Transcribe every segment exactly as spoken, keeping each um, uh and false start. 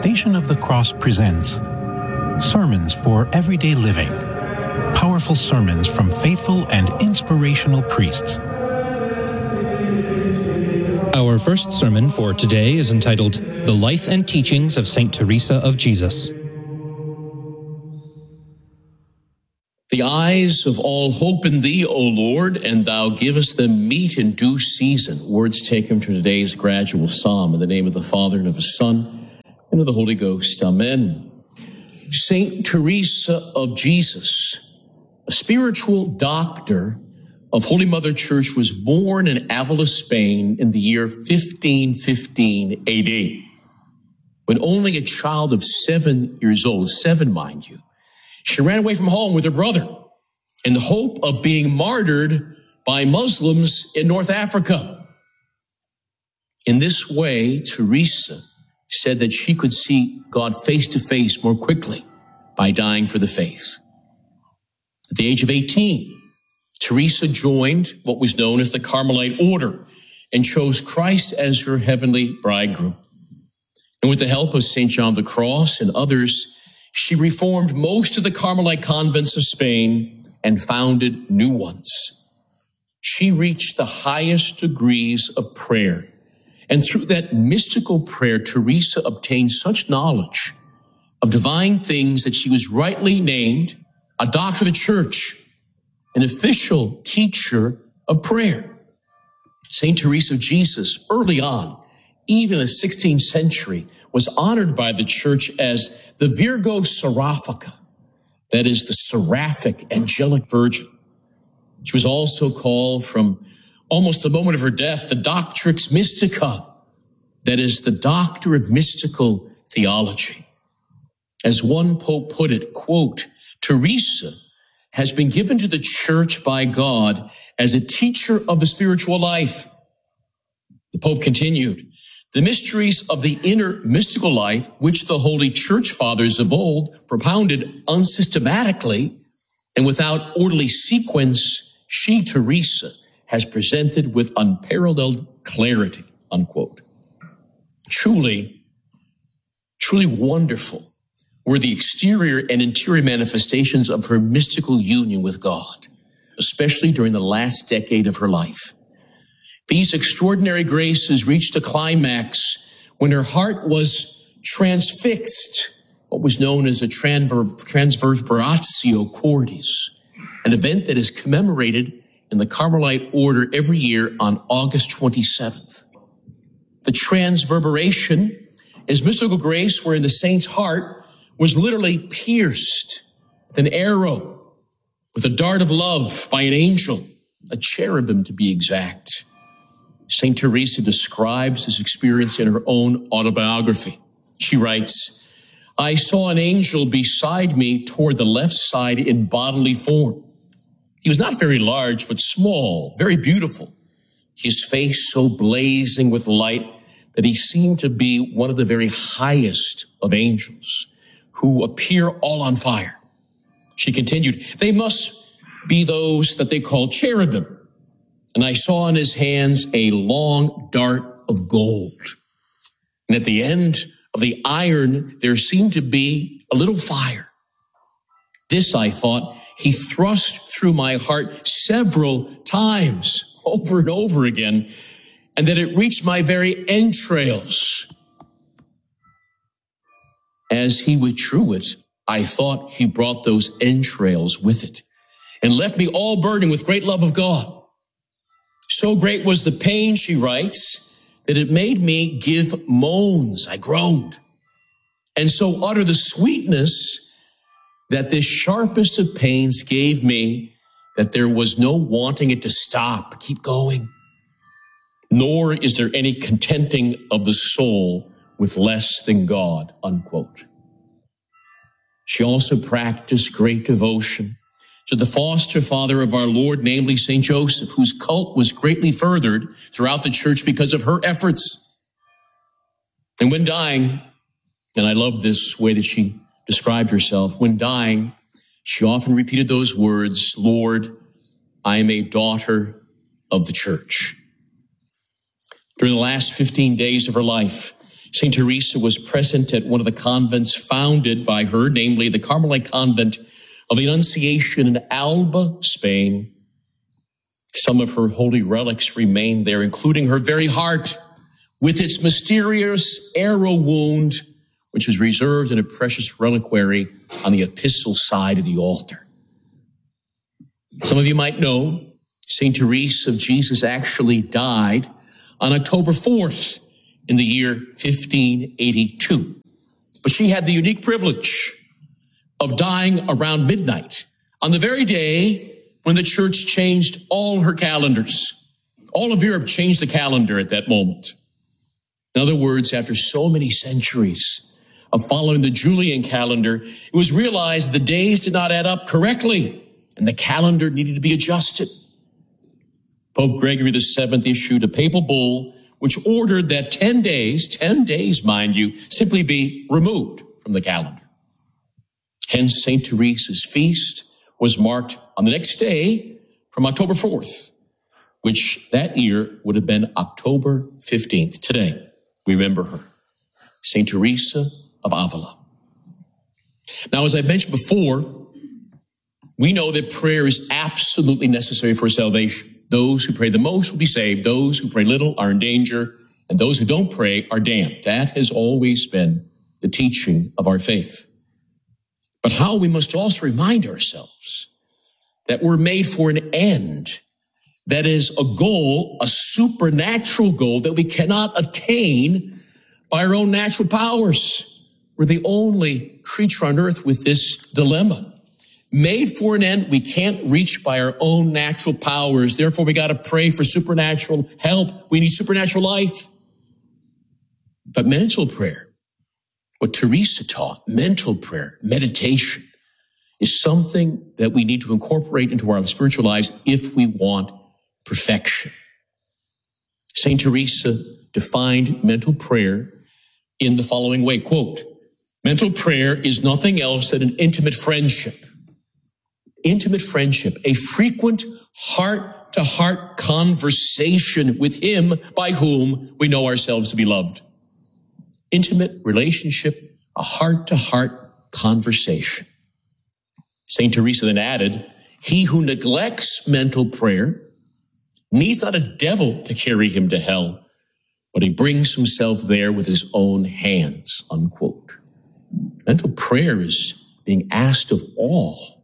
Station of the Cross presents Sermons for Everyday Living. Powerful sermons from faithful and inspirational priests. Our first sermon for today is entitled, The Life and Teachings of Saint Teresa of Jesus. The eyes of all hope in thee, O Lord, and thou givest them meat in due season. Words taken from today's gradual psalm in the name of the Father and of the Son and of the Holy Ghost. Amen. Saint Teresa of Jesus, a spiritual doctor of Holy Mother Church, was born in Avila, Spain in the year fifteen fifteen A D. When only a child of seven years old, seven mind you, she ran away from home with her brother in the hope of being martyred by Muslims in North Africa. In this way, Teresa said that she could see God face to face more quickly by dying for the faith. At the age of eighteen, Teresa joined what was known as the Carmelite order and chose Christ as her heavenly bridegroom. And with the help of Saint John of the Cross and others, she reformed most of the Carmelite convents of Spain and founded new ones. She reached the highest degrees of prayer. And through that mystical prayer, Teresa obtained such knowledge of divine things that she was rightly named a doctor of the church, an official teacher of prayer. Saint Teresa of Jesus, early on, even in the sixteenth century, was honored by the church as the Virgo Seraphica, that is, the seraphic angelic virgin. She was also called, from almost the moment of her death, the Doctrix Mystica, that is, the doctor of mystical theology. As one pope put it, quote, Teresa has been given to the church by God as a teacher of the spiritual life. The pope continued, the mysteries of the inner mystical life, which the holy church fathers of old propounded unsystematically and without orderly sequence, she, Teresa, has presented with unparalleled clarity, unquote. Truly, truly wonderful were the exterior and interior manifestations of her mystical union with God, especially during the last decade of her life. These extraordinary graces reached a climax when her heart was transfixed, what was known as a transver- transverberatio cordis, an event that is commemorated in the Carmelite order every year on August twenty-seventh. The transverberation is mystical grace wherein the saint's heart was literally pierced with an arrow, with a dart of love by an angel, a cherubim to be exact. Saint Teresa describes this experience in her own autobiography. She writes, I saw an angel beside me toward the left side in bodily form. He was not very large, but small, very beautiful. His face so blazing with light that he seemed to be one of the very highest of angels who appear all on fire. She continued, they must be those that they call cherubim. And I saw in his hands a long dart of gold. And at the end of the iron, there seemed to be a little fire. This, I thought, he thrust through my heart several times, over and over again, and that it reached my very entrails. As he withdrew it, I thought he brought those entrails with it and left me all burning with great love of God. So great was the pain, she writes, that it made me give moans. I groaned. And so utter the sweetness that this sharpest of pains gave me that there was no wanting it to stop, keep going. Nor is there any contenting of the soul with less than God, unquote. She also practiced great devotion to the foster father of our Lord, namely Saint Joseph, whose cult was greatly furthered throughout the church because of her efforts. And when dying, and I love this way that she described herself, when dying, she often repeated those words, Lord, I am a daughter of the church. During the last fifteen days of her life, Saint Teresa was present at one of the convents founded by her, namely the Carmelite Convent of the Annunciation in Alba, Spain. Some of her holy relics remain there, including her very heart with its mysterious arrow wound, which is reserved in a precious reliquary on the epistle side of the altar. Some of you might know Saint Teresa of Jesus actually died on October fourth in the year fifteen eighty-two. But she had the unique privilege of dying around midnight on the very day when the church changed all her calendars. All of Europe changed the calendar at that moment. In other words, after so many centuries of following the Julian calendar, it was realized the days did not add up correctly and the calendar needed to be adjusted. Pope Gregory the Seventh issued a papal bull which ordered that ten days, ten days, mind you, simply be removed from the calendar. Hence, Saint Teresa's feast was marked on the next day from October fourth, which that year would have been October fifteenth. Today, we remember her, Saint Teresa of Avila. Now, as I mentioned before, we know that prayer is absolutely necessary for salvation. Those who pray the most will be saved. Those who pray little are in danger. And those who don't pray are damned. That has always been the teaching of our faith. But how we must also remind ourselves that we're made for an end. That is a goal, a supernatural goal that we cannot attain by our own natural powers. We're the only creature on earth with this dilemma. Made for an end we can't reach by our own natural powers. Therefore, we got to pray for supernatural help. We need supernatural life. But mental prayer, what Teresa taught, mental prayer, meditation, is something that we need to incorporate into our spiritual lives if we want perfection. Saint Teresa defined mental prayer in the following way, quote, mental prayer is nothing else than an intimate friendship. Intimate friendship, a frequent heart-to-heart conversation with him by whom we know ourselves to be loved. Intimate relationship, a heart-to-heart conversation. Saint Teresa then added, he who neglects mental prayer needs not a devil to carry him to hell, but he brings himself there with his own hands, unquote. Mental prayer is being asked of all.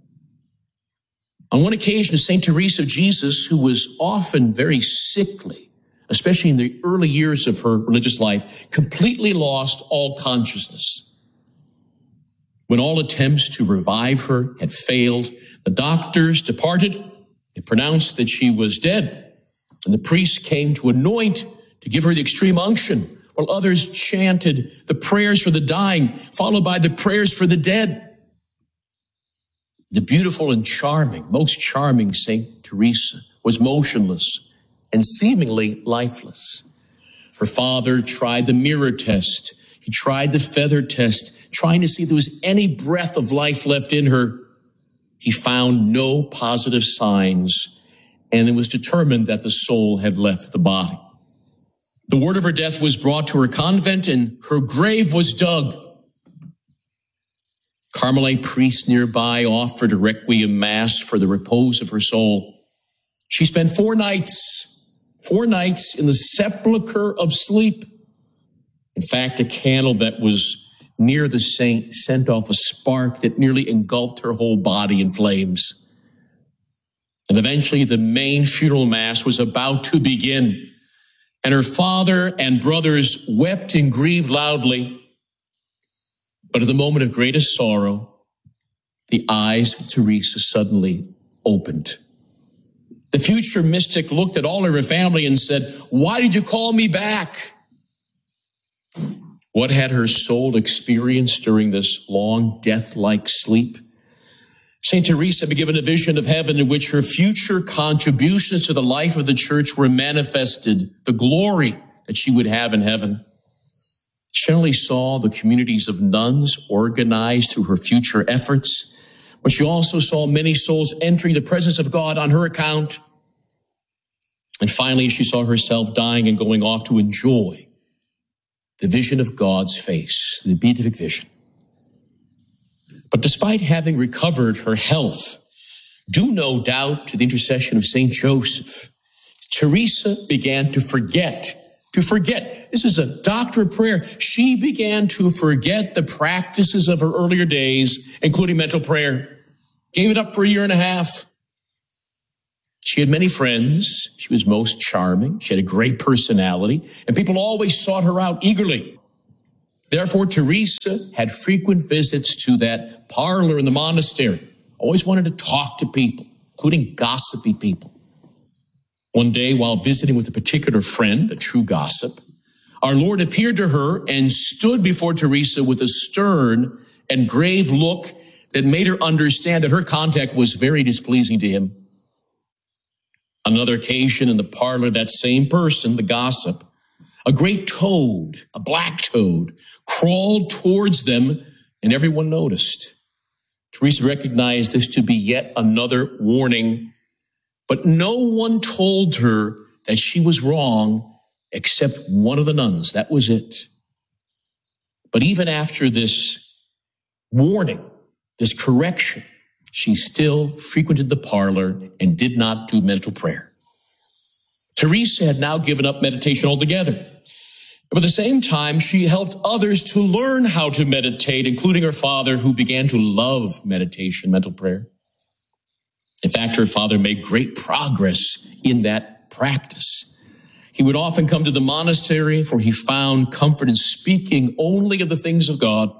On one occasion, Saint Teresa of Jesus, who was often very sickly, especially in the early years of her religious life, completely lost all consciousness. When all attempts to revive her had failed, the doctors departed. They pronounced that she was dead, and the priests came to anoint, to give her the extreme unction, while others chanted the prayers for the dying, followed by the prayers for the dead. The beautiful and charming, most charming Saint Teresa was motionless and seemingly lifeless. Her father tried the mirror test. He tried the feather test, trying to see if there was any breath of life left in her. He found no positive signs, and it was determined that the soul had left the body. The word of her death was brought to her convent, and her grave was dug. Carmelite priests nearby offered a requiem mass for the repose of her soul. She spent four nights, four nights in the sepulchre of sleep. In fact, a candle that was near the saint sent off a spark that nearly engulfed her whole body in flames. And eventually the main funeral mass was about to begin, and her father and brothers wept and grieved loudly. But at the moment of greatest sorrow, the eyes of Teresa suddenly opened. The future mystic looked at all of her family and said, why did you call me back? What had her soul experienced during this long death-like sleep? Saint Teresa had been given a vision of heaven in which her future contributions to the life of the church were manifested, the glory that she would have in heaven. She only saw the communities of nuns organized through her future efforts, but she also saw many souls entering the presence of God on her account. And finally, she saw herself dying and going off to enjoy the vision of God's face, the beatific vision. But despite having recovered her health, due no doubt to the intercession of Saint Joseph, Teresa began to forget, to forget. This is a doctor of prayer. She began to forget the practices of her earlier days, including mental prayer. Gave it up for a year and a half. She had many friends. She was most charming. She had a great personality, and people always sought her out eagerly. Therefore, Teresa had frequent visits to that parlor in the monastery. Always wanted to talk to people, including gossipy people. One day, while visiting with a particular friend, a true gossip, our Lord appeared to her and stood before Teresa with a stern and grave look that made her understand that her contact was very displeasing to him. On another occasion in the parlor, that same person, the gossip, a great toad, a black toad, crawled towards them, and everyone noticed. Teresa recognized this to be yet another warning, but no one told her that she was wrong except one of the nuns. That was it. But even after this warning, this correction, she still frequented the parlor and did not do mental prayer. Teresa had now given up meditation altogether. But at the same time, she helped others to learn how to meditate, including her father, who began to love meditation, mental prayer. In fact, her father made great progress in that practice. He would often come to the monastery, for he found comfort in speaking only of the things of God.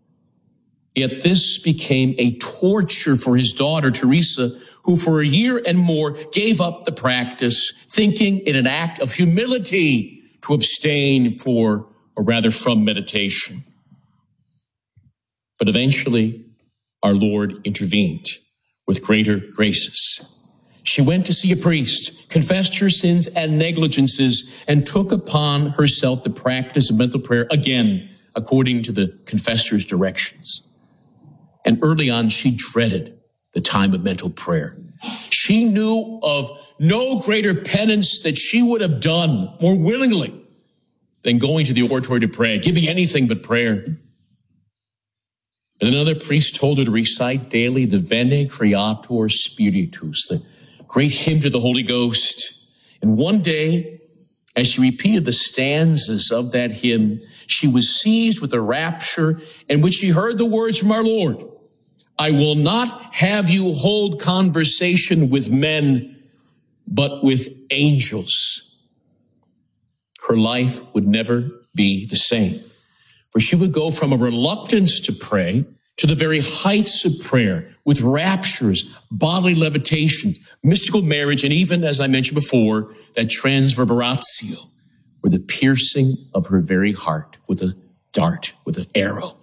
Yet this became a torture for his daughter, Teresa, who for a year and more gave up the practice, thinking it an act of humility to abstain for, or rather from meditation. But eventually, our Lord intervened with greater graces. She went to see a priest, confessed her sins and negligences, and took upon herself the practice of mental prayer again, according to the confessor's directions. And early on, she dreaded the time of mental prayer. She knew of no greater penance that she would have done more willingly than going to the oratory to pray, giving anything but prayer. But another priest told her to recite daily the Veni Creator Spiritus, the great hymn to the Holy Ghost. And one day, as she repeated the stanzas of that hymn, she was seized with a rapture in which she heard the words from our Lord, "I will not have you hold conversation with men, but with angels." Her life would never be the same, for she would go from a reluctance to pray to the very heights of prayer with raptures, bodily levitation, mystical marriage, and even, as I mentioned before, that transverberatio, or the piercing of her very heart with a dart, with an arrow.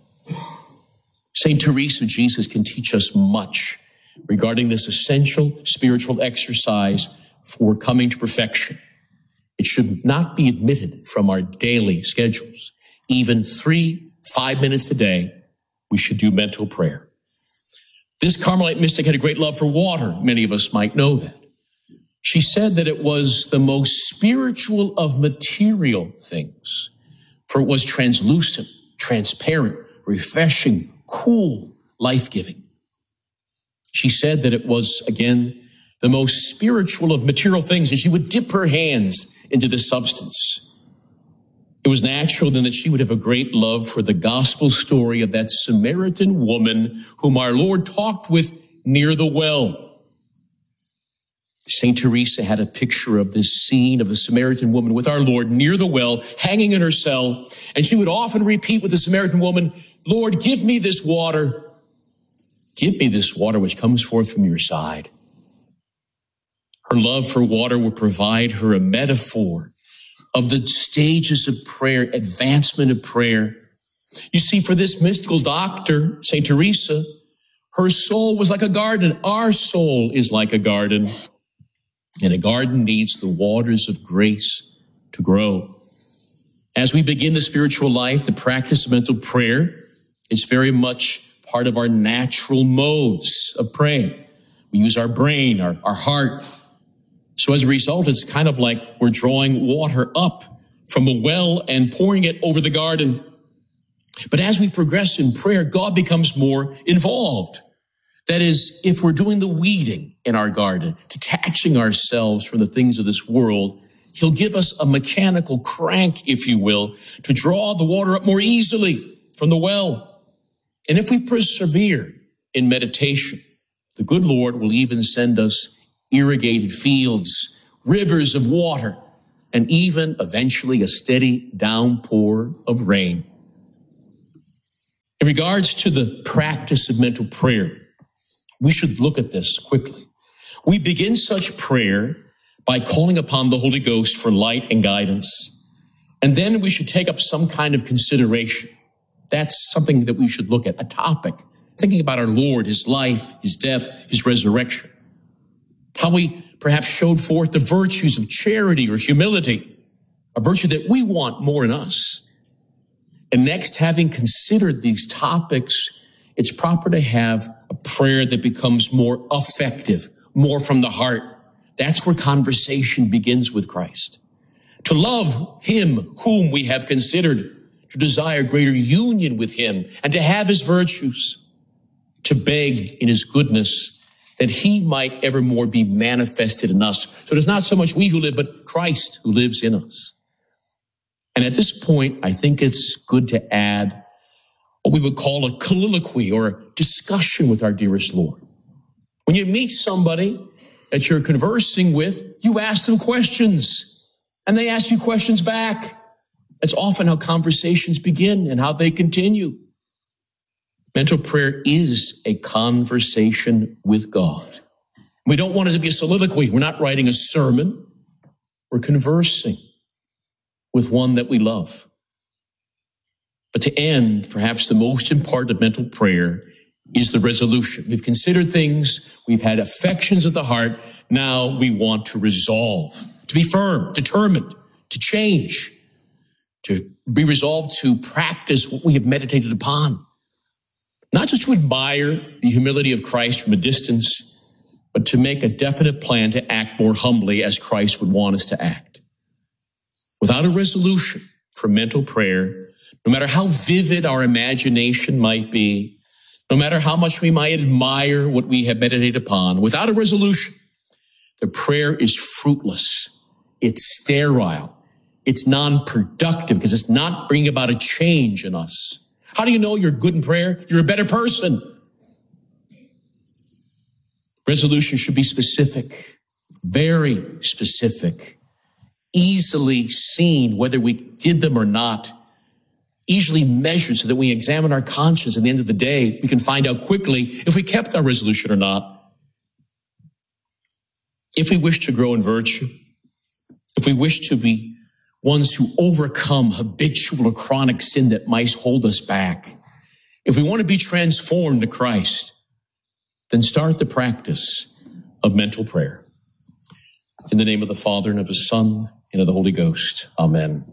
Saint Teresa of Jesus can teach us much regarding this essential spiritual exercise for coming to perfection. It should not be omitted from our daily schedules. Even three, five minutes a day, we should do mental prayer. This Carmelite mystic had a great love for water. Many of us might know that. She said that it was the most spiritual of material things, for it was translucent, transparent, refreshing, cool, life-giving. She said that it was, again, the most spiritual of material things, and she would dip her hands into this substance. It was natural then that she would have a great love for the gospel story of that Samaritan woman whom our Lord talked with near the well. Saint Teresa had a picture of this scene of the Samaritan woman with our Lord near the well, hanging in her cell, and she would often repeat with the Samaritan woman, "Lord, give me this water. Give me this water which comes forth from your side." Her love for water would provide her a metaphor of the stages of prayer, advancement of prayer. You see, for this mystical doctor, Saint Teresa, her soul was like a garden. Our soul is like a garden, and a garden needs the waters of grace to grow. As we begin the spiritual life, the practice of mental prayer is very much part of our natural modes of praying. We use our brain, our, our heart. So as a result, it's kind of like we're drawing water up from a well and pouring it over the garden. But as we progress in prayer, God becomes more involved. That is, if we're doing the weeding in our garden, detaching ourselves from the things of this world, he'll give us a mechanical crank, if you will, to draw the water up more easily from the well. And if we persevere in meditation, the good Lord will even send us irrigated fields, rivers of water, and even eventually a steady downpour of rain. In regards to the practice of mental prayer, we should look at this quickly. We begin such prayer by calling upon the Holy Ghost for light and guidance. And then we should take up some kind of consideration. That's something that we should look at, a topic, thinking about our Lord, his life, his death, his resurrection. How he perhaps showed forth the virtues of charity or humility, a virtue that we want more in us. And next, having considered these topics, it's proper to have a prayer that becomes more effective, more from the heart. That's where conversation begins with Christ. To love him whom we have considered, to desire greater union with him, and to have his virtues, to beg in his goodness that he might evermore be manifested in us. So it's not so much we who live, but Christ who lives in us. And at this point, I think it's good to add what we would call a colloquy or a discussion with our dearest Lord. When you meet somebody that you're conversing with, you ask them questions, and they ask you questions back. That's often how conversations begin and how they continue. Mental prayer is a conversation with God. We don't want it to be a soliloquy. We're not writing a sermon. We're conversing with one that we love. But to end, perhaps the most important of mental prayer is the resolution. We've considered things. We've had affections of the heart. Now we want to resolve, to be firm, determined, to change, to be resolved to practice what we have meditated upon. Not just to admire the humility of Christ from a distance, but to make a definite plan to act more humbly as Christ would want us to act. Without a resolution for mental prayer, no matter how vivid our imagination might be, no matter how much we might admire what we have meditated upon, without a resolution, the prayer is fruitless. It's sterile. It's non-productive because it's not bringing about a change in us. How do you know you're good in prayer? You're a better person. Resolution should be specific, very specific, easily seen whether we did them or not, easily measured so that we examine our conscience at the end of the day, we can find out quickly if we kept our resolution or not. If we wish to grow in virtue, if we wish to be ones who overcome habitual or chronic sin that might hold us back, if we want to be transformed to Christ, then start the practice of mental prayer. In the name of the Father, and of the Son, and of the Holy Ghost. Amen.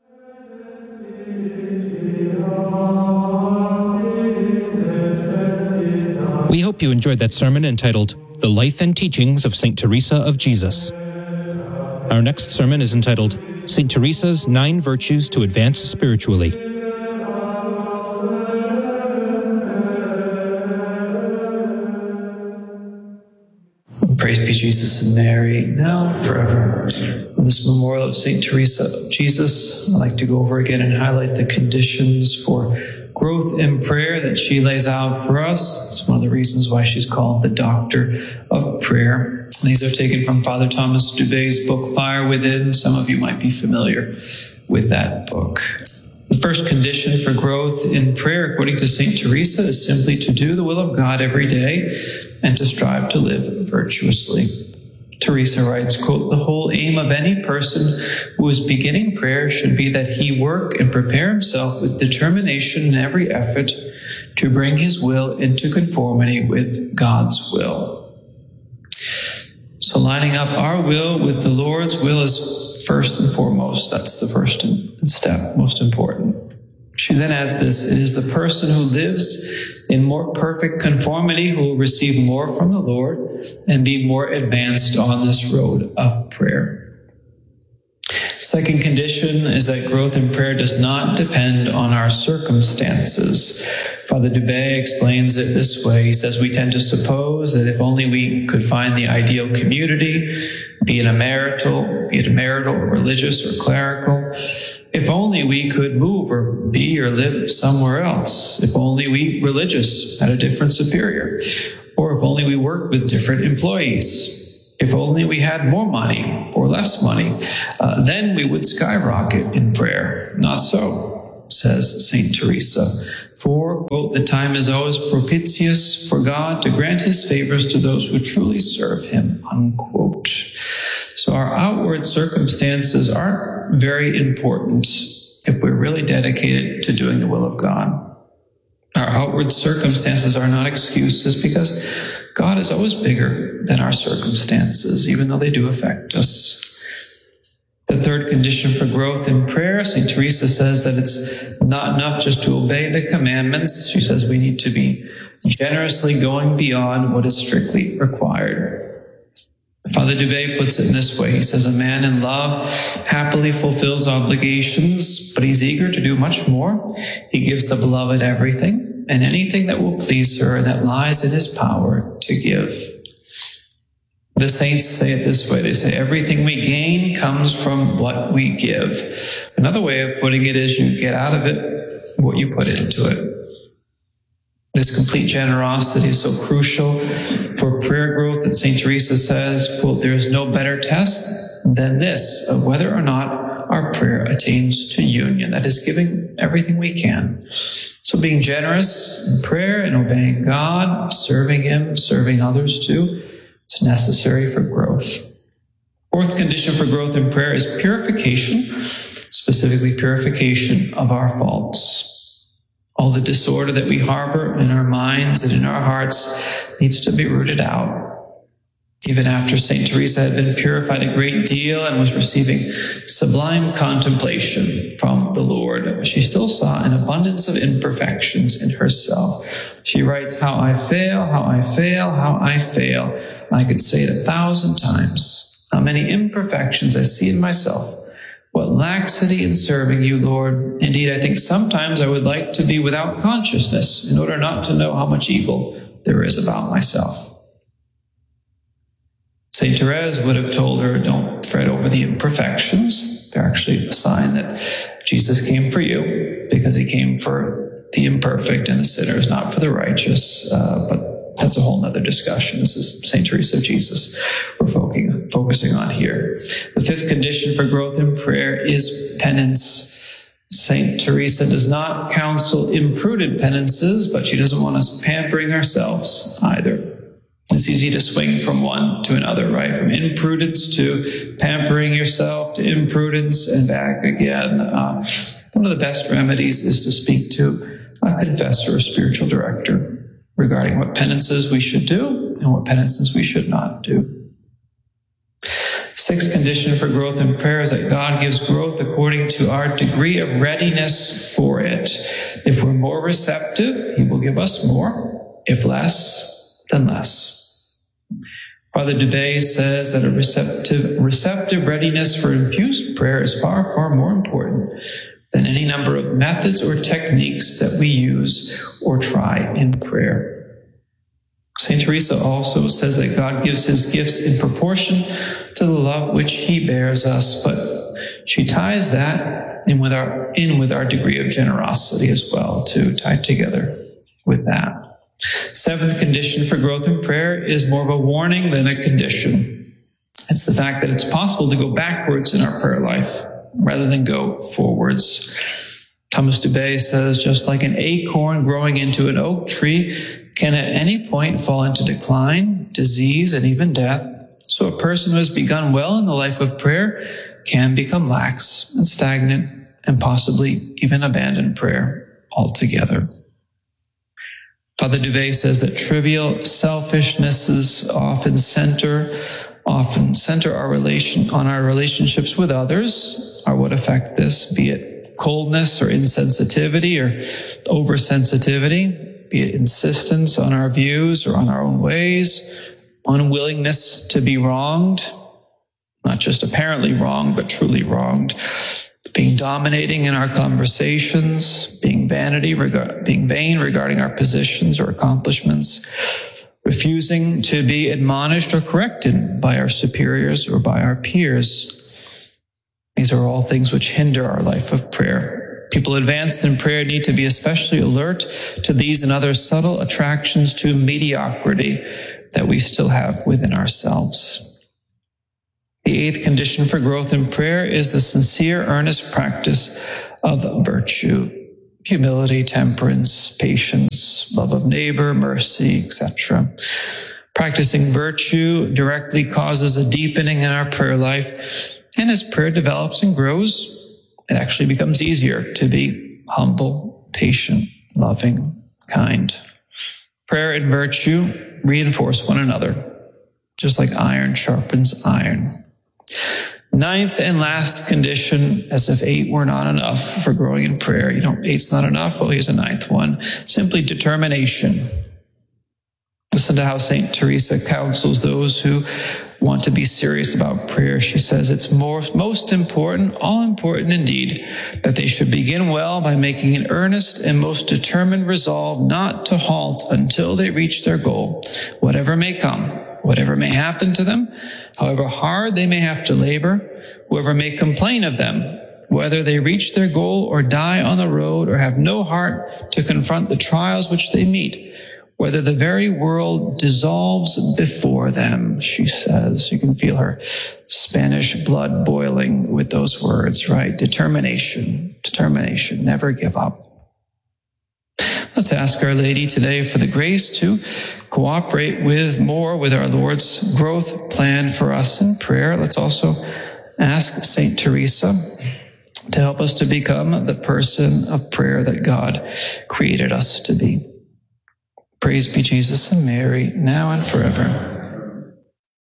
We hope you enjoyed that sermon entitled, The Life and Teachings of Saint Teresa of Jesus. Our next sermon is entitled, Saint Teresa's Nine Virtues to Advance Spiritually. Praise be Jesus and Mary, now and forever. On this memorial of Saint Teresa of Jesus, I'd like to go over again and highlight the conditions for growth in prayer that she lays out for us. It's one of the reasons why she's called the Doctor of Prayer. These are taken from Father Thomas Dubé's book, Fire Within. Some of you might be familiar with that book. The first condition for growth in prayer, according to Saint Teresa, is simply to do the will of God every day and to strive to live virtuously. Teresa writes, quote, "The whole aim of any person who is beginning prayer should be that he work and prepare himself with determination in every effort to bring his will into conformity with God's will." So lining up our will with the Lord's will is first and foremost. That's the first step, most important. She then adds this, it is the person who lives in more perfect conformity who will receive more from the Lord and be more advanced on this road of prayer. Second condition is that growth in prayer does not depend on our circumstances. Father Dubé explains it this way. He says, we tend to suppose that if only we could find the ideal community, be it a marital, be it a marital or religious or clerical, if only we could move or be or live somewhere else, if only we religious had a different superior, or if only we worked with different employees, if only we had more money or less money, uh, then we would skyrocket in prayer. Not so, says Saint Teresa. For, quote, the time is always propitious for God to grant his favors to those who truly serve him, unquote. So our outward circumstances aren't very important if we're really dedicated to doing the will of God. Our outward circumstances are not excuses because God is always bigger than our circumstances, even though they do affect us. The third condition for growth in prayer, Saint Teresa says that it's not enough just to obey the commandments. She says we need to be generously going beyond what is strictly required. Father Dubé puts it in this way. He says, a man in love happily fulfills obligations, but he's eager to do much more. He gives the beloved everything and anything that will please her and that lies in his power to give. The saints say it this way. They say, everything we gain comes from what we give. Another way of putting it is you get out of it what you put into it. This complete generosity is so crucial for prayer growth that Saint Teresa says, quote, there is no better test than this of whether or not our prayer attains to union. That is giving everything we can. So being generous in prayer and obeying God, serving him, serving others too, it's necessary for growth. Fourth condition for growth in prayer is purification, specifically purification of our faults. All the disorder that we harbor in our minds and in our hearts needs to be rooted out. Even after Saint Teresa had been purified a great deal and was receiving sublime contemplation from the Lord, she still saw an abundance of imperfections in herself. She writes, how I fail, how I fail, how I fail. I could say it a thousand times. How many imperfections I see in myself. What laxity in serving you, Lord. Indeed, I think sometimes I would like to be without consciousness in order not to know how much evil there is about myself. Saint Therese would have told her, don't fret over the imperfections. They're actually a sign that Jesus came for you because he came for the imperfect and the sinners, not for the righteous. Uh, but that's a whole nother discussion. This is Saint Teresa of Jesus we're focusing, focusing on here. The fifth condition for growth in prayer is penance. Saint Teresa does not counsel imprudent penances, but she doesn't want us pampering ourselves either. It's easy to swing from one to another, right? From imprudence to pampering yourself to imprudence and back again. Uh, one of the best remedies is to speak to a confessor or spiritual director regarding what penances we should do and what penances we should not do. Sixth condition for growth in prayer is that God gives growth according to our degree of readiness for it. If we're more receptive, he will give us more. If less, then less. Father Dubé says that a receptive, receptive readiness for infused prayer is far, far more important than any number of methods or techniques that we use or try in prayer. Saint Teresa also says that God gives his gifts in proportion to the love which he bears us, but she ties that in with our, in with our degree of generosity as well, too, tied together with that. Seventh condition for growth in prayer is more of a warning than a condition. It's the fact that it's possible to go backwards in our prayer life rather than go forwards. Thomas Dubé says, just like an acorn growing into an oak tree can at any point fall into decline, disease, and even death, so a person who has begun well in the life of prayer can become lax and stagnant and possibly even abandon prayer altogether. Father Dubé says that trivial selfishnesses often center, often center our relation on our relationships with others, are what affect this, be it coldness or insensitivity or oversensitivity, be it insistence on our views or on our own ways, unwillingness to be wronged, not just apparently wrong, but truly wronged. Being dominating in our conversations, being vanity, regard, being vain regarding our positions or accomplishments, refusing to be admonished or corrected by our superiors or by our peers. These are all things which hinder our life of prayer. People advanced in prayer need to be especially alert to these and other subtle attractions to mediocrity that we still have within ourselves. The eighth condition for growth in prayer is the sincere, earnest practice of virtue. Humility, temperance, patience, love of neighbor, mercy, et cetera. Practicing virtue directly causes a deepening in our prayer life, and as prayer develops and grows, it actually becomes easier to be humble, patient, loving, kind. Prayer and virtue reinforce one another, just like iron sharpens iron. Ninth and last condition, as if eight were not enough for growing in prayer. You know, eight's not enough. Well, here's a ninth one. Simply determination. Listen to how Saint Teresa counsels those who want to be serious about prayer. She says it's more, most important, all important indeed, that they should begin well by making an earnest and most determined resolve not to halt until they reach their goal, whatever may come, whatever may happen to them, however hard they may have to labor, whoever may complain of them, whether they reach their goal or die on the road or have no heart to confront the trials which they meet, whether the very world dissolves before them, she says. You can feel her Spanish blood boiling with those words, right? Determination, determination, never give up. Let's ask Our Lady today for the grace to cooperate with more with our Lord's growth plan for us in prayer. Let's also ask Saint Teresa to help us to become the person of prayer that God created us to be. Praise be Jesus and Mary, now and forever.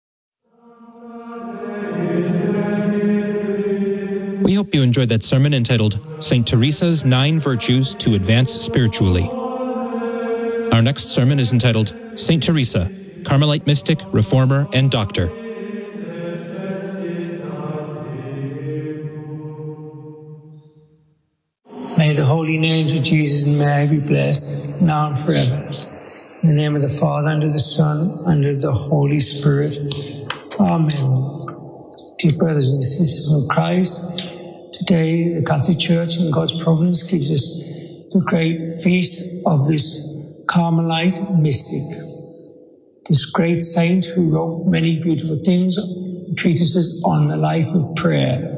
We hope you enjoyed that sermon entitled Saint Teresa's Nine Virtues to Advance Spiritually. Our next sermon is entitled Saint Teresa, Carmelite Mystic, Reformer, and Doctor. May the holy names of Jesus and Mary be blessed, now and forever. In the name of the Father, and of the Son, and of the Holy Spirit. Amen. Dear brothers and sisters in Christ, today the Catholic Church in God's providence gives us the great feast of this Carmelite mystic, this great saint who wrote many beautiful things, treatises on the life of prayer.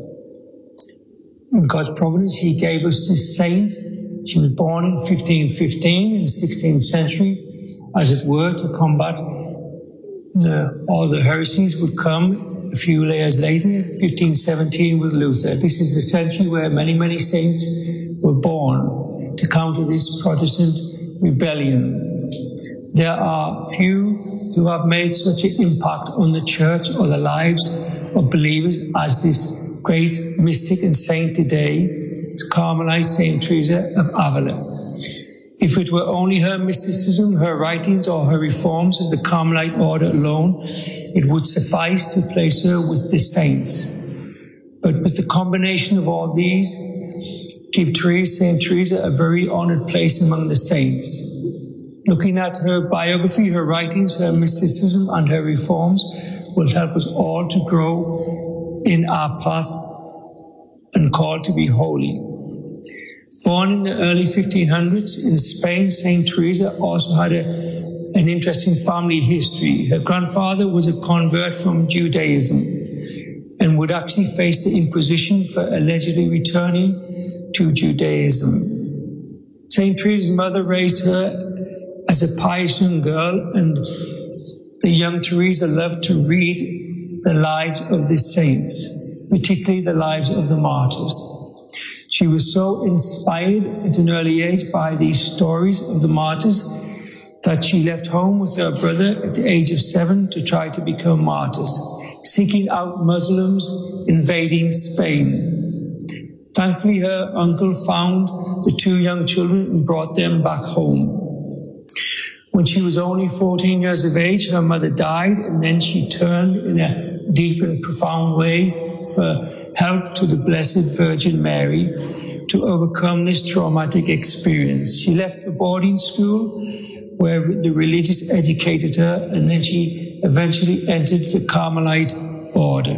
In God's providence, he gave us this saint. She was born in fifteen fifteen, in the sixteenth century, as it were, to combat the, all the heresies would come a few years later, fifteen seventeen with Luther. This is the century where many, many saints were born to counter this Protestant rebellion. There are few who have made such an impact on the church or the lives of believers as this great mystic and saint today, it's Carmelite Saint Teresa of Avila. If it were only her mysticism, her writings, or her reforms of the Carmelite order alone, it would suffice to place her with the saints. But with the combination of all these, give Teresa, Saint Teresa a very honored place among the saints. Looking at her biography, her writings, her mysticism, and her reforms will help us all to grow in our path and called to be holy. Born in the early fifteen hundreds in Spain, Saint Teresa also had a, an interesting family history. Her grandfather was a convert from Judaism and would actually face the Inquisition for allegedly returning to Judaism. Saint Teresa's mother raised her as a pious young girl, and the young Teresa loved to read the lives of the saints, particularly the lives of the martyrs. She was so inspired at an early age by these stories of the martyrs that she left home with her brother at the age of seven to try to become martyrs, seeking out Muslims invading Spain. Thankfully, her uncle found the two young children and brought them back home. When she was only fourteen years of age, her mother died, and then she turned in a deep and profound way for help to the Blessed Virgin Mary to overcome this traumatic experience. She left the boarding school where the religious educated her, and then she eventually entered the Carmelite order.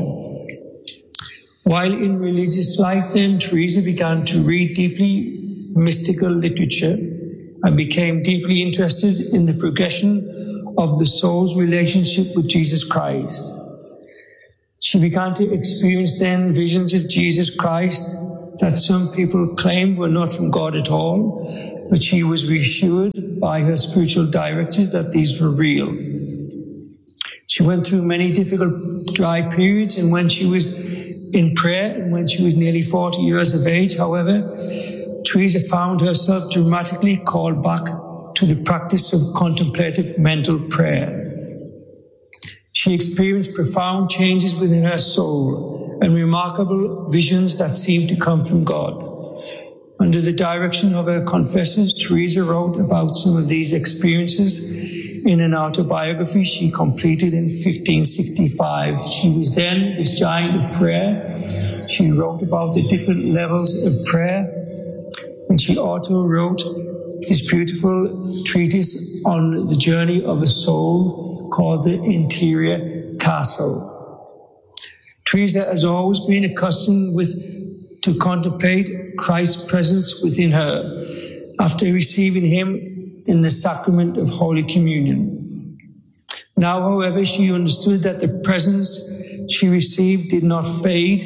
While in religious life then, Teresa began to read deeply mystical literature and became deeply interested in the progression of the soul's relationship with Jesus Christ. She began to experience then visions of Jesus Christ that some people claimed were not from God at all, but she was reassured by her spiritual director that these were real. She went through many difficult dry periods, and when she was in prayer and when she was nearly forty years of age, however, Teresa found herself dramatically called back to the practice of contemplative mental prayer. She experienced profound changes within her soul and remarkable visions that seemed to come from God. Under the direction of her confessors, Teresa wrote about some of these experiences in an autobiography she completed in fifteen sixty-five. She was then this giant of prayer. She wrote about the different levels of prayer, and she also wrote this beautiful treatise on the journey of a soul called The Interior Castle. Teresa has always been accustomed with to contemplate Christ's presence within her after receiving him in the sacrament of Holy Communion. Now, however, she understood that the presence she received did not fade.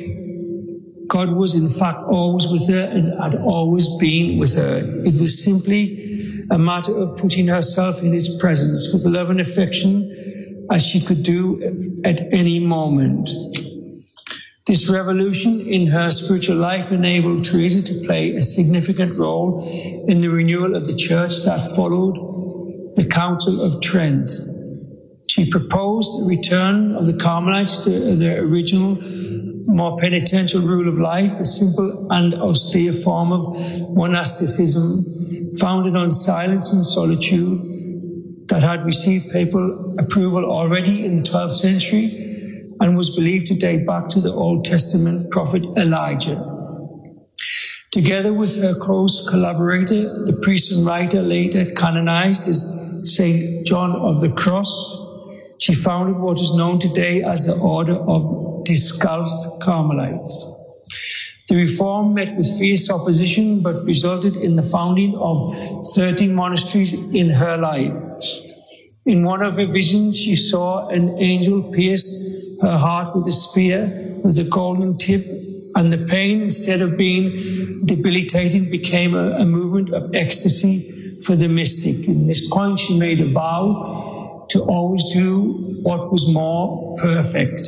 God was in fact always with her and had always been with her. It was simply a matter of putting herself in his presence with love and affection as she could do at any moment. This revolution in her spiritual life enabled Teresa to play a significant role in the renewal of the church that followed the Council of Trent. She proposed a return of the Carmelites to their original, more penitential rule of life, a simple and austere form of monasticism founded on silence and solitude that had received papal approval already in the twelfth century and was believed to date back to the Old Testament prophet Elijah. Together with her close collaborator, the priest and writer later canonized as Saint John of the Cross, she founded what is known today as the Order of Discalced Carmelites. The reform met with fierce opposition, but resulted in the founding of thirteen monasteries in her life. In one of her visions, she saw an angel pierce her heart with a spear with a golden tip, and the pain, instead of being debilitating, became a, a movement of ecstasy for the mystic. In this point, she made a vow to always do what was more perfect.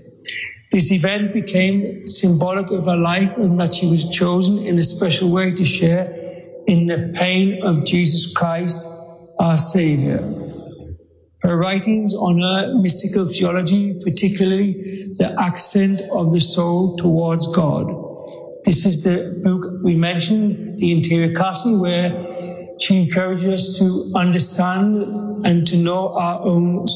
This event became symbolic of her life, and that she was chosen in a special way to share in the pain of Jesus Christ, our Savior. Her writings on her mystical theology, particularly the ascent of the soul towards God. This is the book we mentioned, The Interior Castle, where she encourages us to understand and to know our own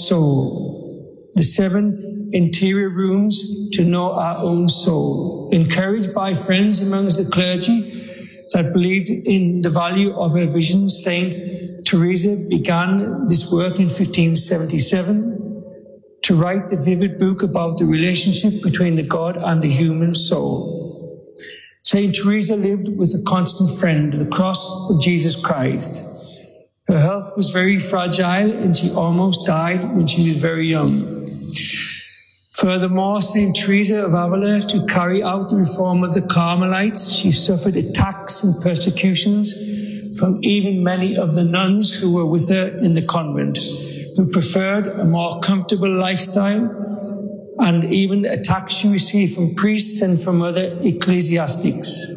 soul. The seven interior rooms to know our own soul. Encouraged by friends amongst the clergy that believed in the value of her vision, Saint Teresa began this work in fifteen seventy-seven to write the vivid book about the relationship between the God and the human soul. Saint Teresa lived with a constant friend, the cross of Jesus Christ. Her health was very fragile and she almost died when she was very young. Furthermore, Saint Teresa of Avila, to carry out the reform of the Carmelites, she suffered attacks and persecutions from even many of the nuns who were with her in the convent, who preferred a more comfortable lifestyle, and even attacks she received from priests and from other ecclesiastics.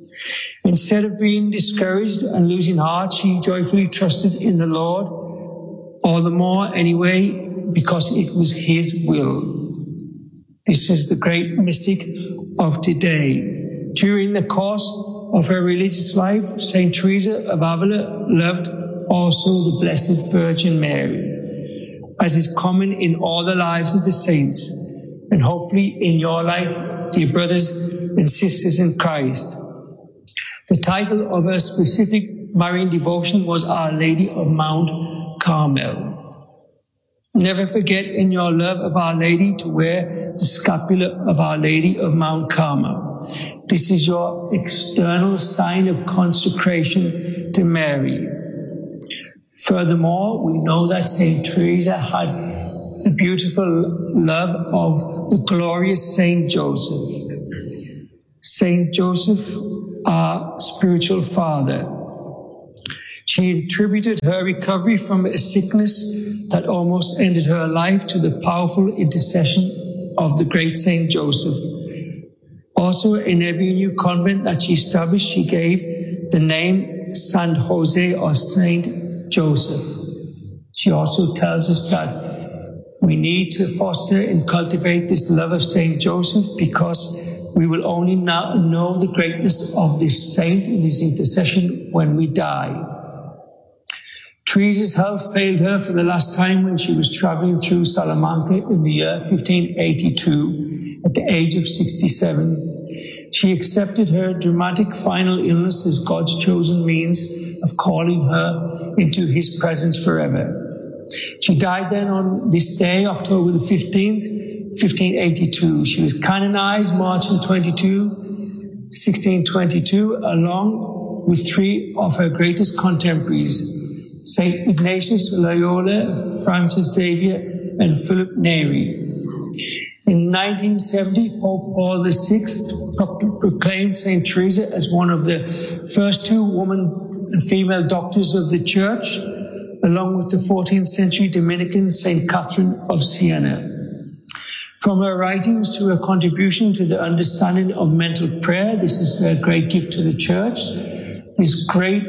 Instead of being discouraged and losing heart, she joyfully trusted in the Lord, all the more anyway, because it was his will. This is the great mystic of today. During the course of her religious life, Saint Teresa of Avila loved also the Blessed Virgin Mary. As is common in all the lives of the saints, and hopefully in your life, dear brothers and sisters in Christ. The title of her specific Marian devotion was Our Lady of Mount Carmel. Never forget in your love of Our Lady to wear the scapular of Our Lady of Mount Carmel. This is your external sign of consecration to Mary. Furthermore, we know that Saint Teresa had a beautiful love of the glorious Saint Joseph. Saint Joseph, our spiritual father. She attributed her recovery from a sickness that almost ended her life to the powerful intercession of the great Saint Joseph. Also, in every new convent that she established, she gave the name Saint Jose or Saint Joseph. She also tells us that we need to foster and cultivate this love of Saint Joseph, because we will only now know the greatness of this saint in his intercession when we die. Teresa's health failed her for the last time when she was traveling through Salamanca in the year fifteen eighty-two at the age of sixty-seven. She accepted her dramatic final illness as God's chosen means of calling her into his presence forever. She died then on this day, October the fifteenth, fifteen eighty-two. She was canonized March the twenty-second, sixteen twenty-two, along with three of her greatest contemporaries, Saint Ignatius Loyola, Francis Xavier, and Philip Neri. In nineteen seventy, Pope Paul the sixth proclaimed Saint Teresa as one of the first two woman and female doctors of the Church, along with the fourteenth century Dominican Saint Catherine of Siena. From her writings to her contribution to the understanding of mental prayer, this is a great gift to the Church, this great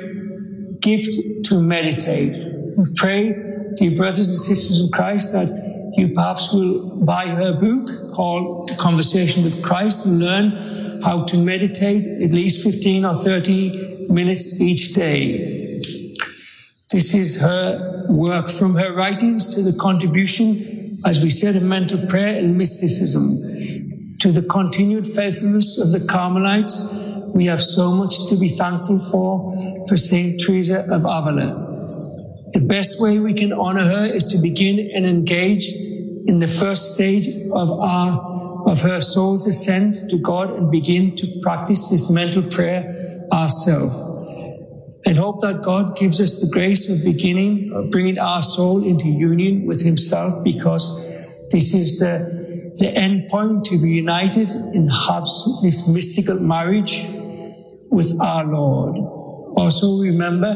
gift to meditate. We pray, dear brothers and sisters in Christ, that you perhaps will buy her book called Conversation with Christ and learn how to meditate at least fifteen or thirty minutes each day. This is her work, from her writings to the contribution, as we said, of mental prayer and mysticism, to the continued faithfulness of the Carmelites. We have so much to be thankful for, for Saint Teresa of Avila. The best way we can honor her is to begin and engage in the first stage of our, of her soul's ascent to God, and begin to practice this mental prayer ourselves. And hope that God gives us the grace of beginning, of bringing our soul into union with himself, because this is the, the end point, to be united and have this mystical marriage with our Lord. Also remember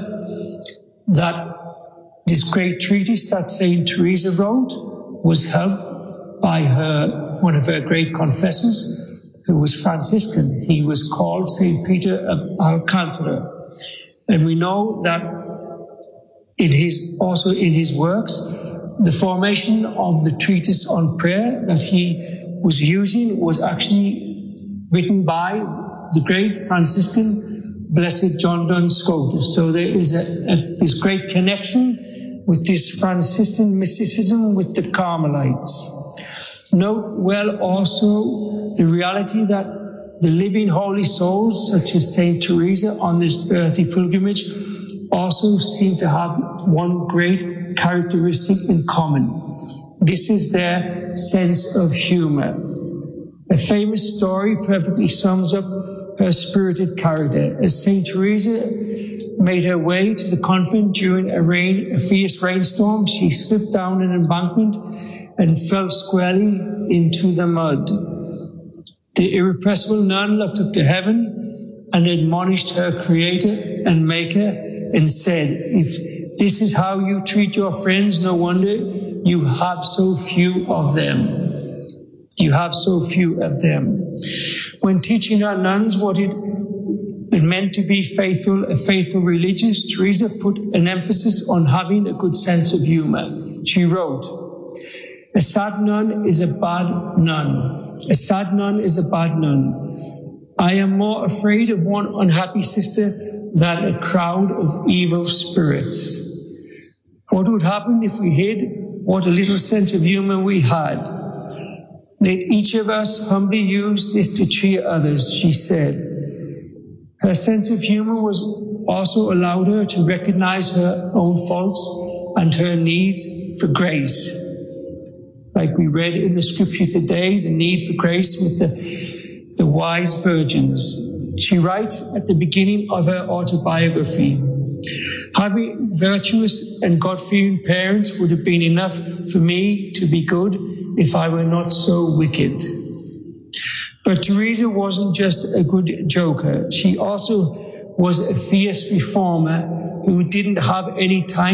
that this great treatise that Saint Teresa wrote was helped by her, one of her great confessors, who was Franciscan. He was called Saint Peter of Alcantara. And we know that in his, also in his works, the formation of the treatise on prayer that he was using was actually written by the great Franciscan Blessed John Duns Scotus. So there is a, a, this great connection with this Franciscan mysticism with the Carmelites. Note well also the reality that the living holy souls, such as Saint Teresa on this earthly pilgrimage, also seem to have one great characteristic in common. This is their sense of humor. A famous story perfectly sums up her spirited character. As Saint Teresa made her way to the convent during a rain, a fierce rainstorm, she slipped down an embankment and fell squarely into the mud. The irrepressible nun looked up to heaven and admonished her Creator and Maker and said, "If this is how you treat your friends, no wonder you have so few of them." You have so few of them. When teaching her nuns what it, it meant to be faithful, a faithful religious, Teresa put an emphasis on having a good sense of humor. She wrote, "A sad nun is a bad nun. A sad nun is a bad nun. I am more afraid of one unhappy sister than a crowd of evil spirits." What would happen if we hid what a little sense of humor we had? Let each of us humbly use this to cheer others, she said. Her sense of humor was also allowed her to recognize her own faults and her needs for grace. Like we read in the scripture today, the need for grace with the, the wise virgins. She writes at the beginning of her autobiography, having virtuous and God-fearing parents would have been enough for me to be good if I were not so wicked. But Teresa wasn't just a good joker. She also was a fierce reformer who didn't have any time